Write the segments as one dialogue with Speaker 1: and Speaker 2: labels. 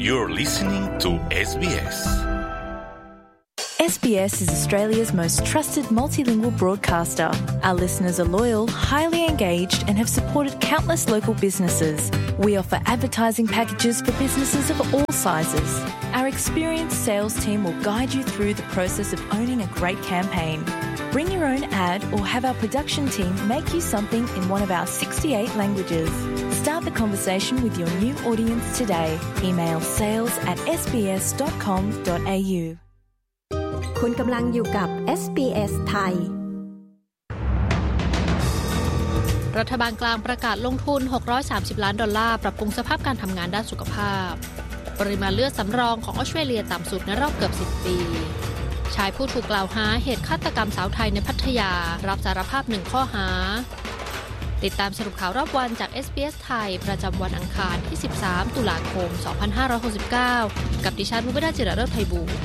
Speaker 1: You're listening to SBS.
Speaker 2: SBS is Australia's most trusted multilingual broadcaster. Our listeners are loyal, highly engaged and have supported countless local businesses. We offer advertising packages for businesses of all sizes. Our experienced sales team will guide you through the process of owning a great campaign. Bring your own ad or have our production team make you something in one of our 68 languages. Start the conversation with your new audience today. Email sales@sbs.com.au.
Speaker 3: คุณกำลังอยู่กับ SBS ไทย
Speaker 4: รัฐบาลกลางประกาศลงทุน$630 ล้านปรับปรุงสภาพการทำงานด้านสุขภาพปริมาณเลือดสำรองของออสเตรเลียต่ำสุดในรอบเกือบ10 ปีชายผู้ถูกกล่าวหาเหตุฆาตกรรมสาวไทยในพัทยารับสารภาพ1ข้อหาติดตามสรุปข่าวรอบวันจาก SBS ไทยประจำวันอังคารที่13 ตุลาคม 2569 กับดิฉันมุกดาจิระเลิศไพบูลย์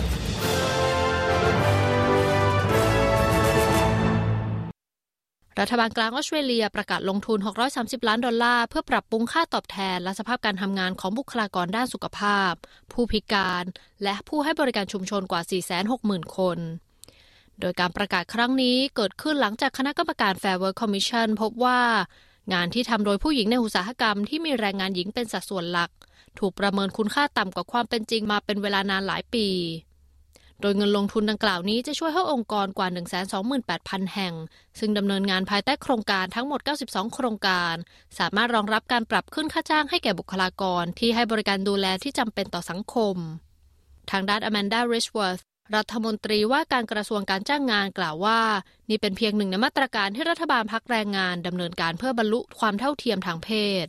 Speaker 4: รัฐบาลกลางออสเตรเลียประกาศลงทุน$630 ล้านเพื่อปรับปรุงค่าตอบแทนและสภาพการทำงานของบุคลากรด้านสุขภาพผู้พิการและผู้ให้บริการชุมชนกว่า 460,000 คนโดยการประกาศครั้งนี้เกิดขึ้นหลังจากคณะกรรมการ Fair Work Commission พบว่างานที่ทำโดยผู้หญิงในอุตสาหกรรมที่มีแรงงานหญิงเป็นสัดส่วนหลักถูกประเมินคุณค่าต่ำกว่าความเป็นจริงมาเป็นเวลานานหลายปีโดยเงินลงทุนดังกล่าวนี้จะช่วยให้องค์กรกว่า 128,000 แห่งซึ่งดำเนินงานภายใต้โครงการทั้งหมด92โครงการสามารถรองรับการปรับขึ้นค่าจ้างให้แก่บุคลากรที่ให้บริการดูแลที่จำเป็นต่อสังคมทางด้าน Amanda Richworth รัฐมนตรีว่าการกระทรวงการจ้างงานกล่าวว่านี่เป็นเพียงหนึ่งในมาตรการที่รัฐบาลพรรคแรงงานดำเนินการเพื่อบรรลุความเท่าเทียมทางเพศ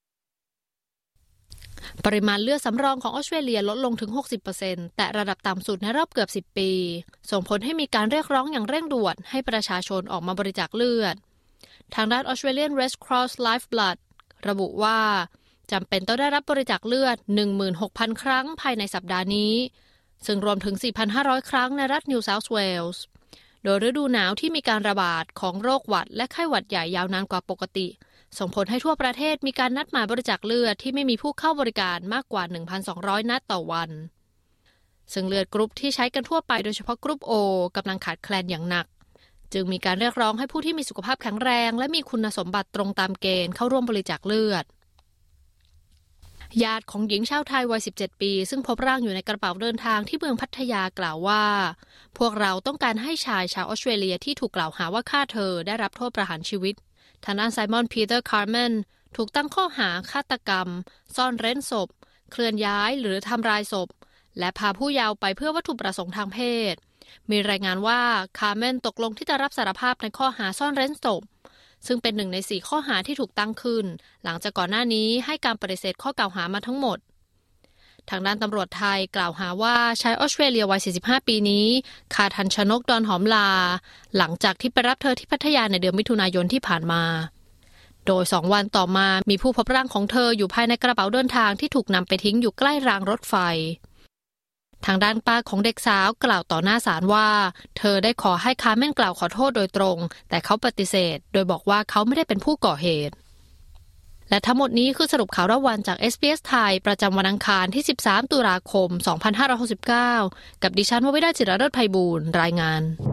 Speaker 4: ปริมาณเลือดสำรองของออสเตรเลียลดลงถึง 60% แต่ระดับต่ำสุดในรอบเกือบ10 ปีส่งผลให้มีการเรียกร้องอย่างเร่งด่วนให้ประชาชนออกมาบริจาคเลือดทางด้าน Australian Red Cross Lifeblood ระบุว่าจำเป็นต้องได้รับบริจาคเลือด 16,000 ครั้งภายในสัปดาห์นี้ซึ่งรวมถึง 4,500 ครั้งในรัฐ New South Wales โดยฤดูหนาวที่มีการระบาดของโรคหวัดและไข้หวัดใหญ่ยาวนานกว่าปกติส่งผลให้ทั่วประเทศมีการนัดหมายบริจาคเลือดที่ไม่มีผู้เข้าบริการมากกว่า 1,200 นัดต่อวันซึ่งเลือดกรุ๊ปที่ใช้กันทั่วไปโดยเฉพาะกรุ๊ป O กำลังขาดแคลนอย่างหนักจึงมีการเรียกร้องให้ผู้ที่มีสุขภาพแข็งแรงและมีคุณสมบัติตรงตามเกณฑ์เข้าร่วมบริจาคเลือดญาติของหญิงชาวไทยวัย 17 ปีซึ่งพบร่างอยู่ในกระเป๋าเดินทางที่เมืองพัทยากล่าวว่าพวกเราต้องการให้ชายชาวออสเตรเลียที่ถูกกล่าวหาว่าฆ่าเธอได้รับโทษประหารชีวิตทางด้านไซมอนพีเตอร์คาร์แมนถูกตั้งข้อหาฆาตกรรมซ่อนเร้นศพเคลื่อนย้ายหรือทำลายศพและพาผู้เยาว์ไปเพื่อวัตถุประสงค์ทางเพศมีรายงานว่าคาร์แมนตกลงที่จะรับสารภาพในข้อหาซ่อนเร้นศพซึ่งเป็น1 ใน 4ข้อหาที่ถูกตั้งขึ้นหลังจากก่อนหน้านี้ให้การปฏิเสธข้อกล่าวหามาทั้งหมดทางด้านตำรวจไทยกล่าวหาว่าชายออสเตรเลียวัย 45 ปีนี้ฆ่าทันชนกดอนหอมลาหลังจากที่ไปรับเธอที่พัทยาในเดือนมิถุนายนที่ผ่านมาโดย2 วันต่อมามีผู้พบร่างของเธออยู่ภายในกระเป๋าเดินทางที่ถูกนำไปทิ้งอยู่ใกล้รางรถไฟทางด้านป้าของเด็กสาวกล่าวต่อหน้าศาลว่าเธอได้ขอให้คาร์เมนกล่าวขอโทษโดยตรงแต่เขาปฏิเสธโดยบอกว่าเขาไม่ได้เป็นผู้ก่อเหตุและทั้งหมดนี้คือสรุปข่าวรอบวันจาก SBS ไทยประจำวันอังคารที่13 ตุลาคม 2569 กับดิฉันววิดาจิระเลิศไพบูลย์รายงาน